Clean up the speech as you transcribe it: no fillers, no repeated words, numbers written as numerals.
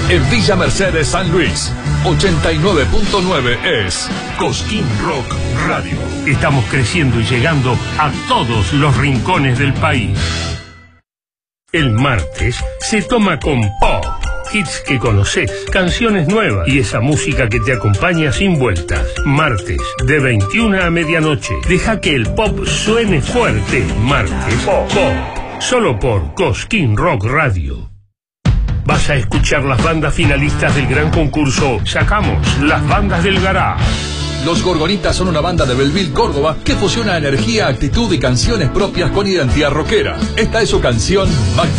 En Villa Mercedes, San Luis, 89.9 es Cosquín Rock Radio. Estamos creciendo y llegando a todos los rincones del país. El martes se toma con pop. Hits que conoces, canciones nuevas y esa música que te acompaña sin vueltas. Martes, de 21 a medianoche. Deja que el pop suene fuerte. Martes, pop. Solo por Cosquín Rock Radio. Vas a escuchar las bandas finalistas del gran concurso Sacamos las bandas del garage. Los Gorgonitas son una banda de Belleville, Córdoba, que fusiona energía, actitud y canciones propias con identidad rockera. Esta es su canción